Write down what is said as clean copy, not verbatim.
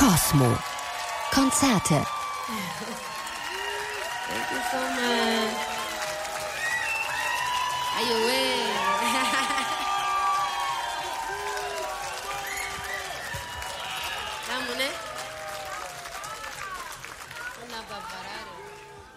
Cosmo. Konzerte. Thank you so much. Ayo, Namun